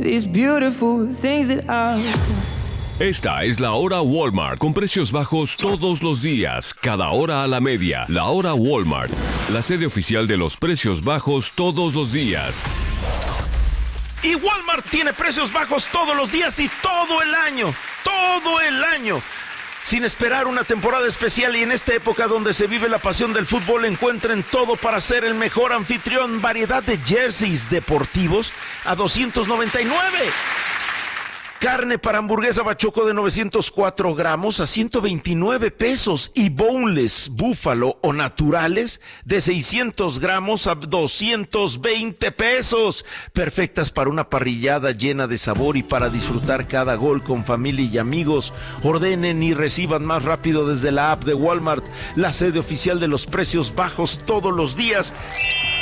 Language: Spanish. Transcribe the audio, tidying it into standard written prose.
these beautiful things that I... Esta es la hora Walmart, con precios bajos todos los días, cada hora a la media. La hora Walmart, la sede oficial de los precios bajos todos los días. Y Walmart tiene precios bajos todos los días y todo el año. Todo el año. Sin esperar una temporada especial, y en esta época donde se vive la pasión del fútbol, encuentren todo para ser el mejor anfitrión. Variedad de jerseys deportivos a $299. Carne para hamburguesa bachoco de 904 gramos a $129. Y boneless, búfalo o naturales de 600 gramos a $220. Perfectas para una parrillada llena de sabor y para disfrutar cada gol con familia y amigos. Ordenen y reciban más rápido desde la app de Walmart, la sede oficial de los precios bajos todos los días.